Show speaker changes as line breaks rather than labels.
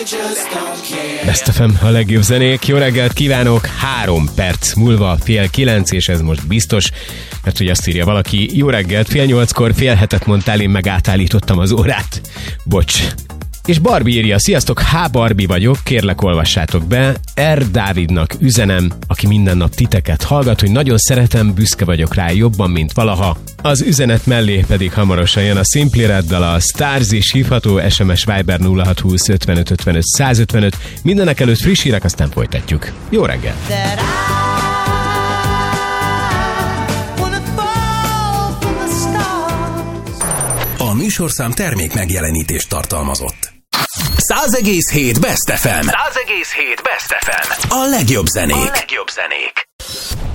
Best FM, a legjobb zenék. Jó reggelt kívánok! 3 perc múlva 8:30, és ez most biztos, mert hogy azt írja valaki, jó reggelt, 7:30-kor, 7:30 mondtál, én meg átállítottam az órát. Bocs. És Barbie írja, sziasztok, Barbie vagyok, kérlek olvassátok be. R. Dávidnak üzenem, aki minden nap titeket hallgat, hogy nagyon szeretem, büszke vagyok rá jobban, mint valaha. Az üzenet mellé pedig hamarosan jön a Simply Reddel, a Stars is hívható, SMS Viber 0620 55 55 155. Mindenek előtt friss hírek, aztán folytatjuk. Jó reggel!
A műsorszám termék megjelenítést tartalmazott. 100,7 Best FM. 100,7 Best FM. A legjobb zenék.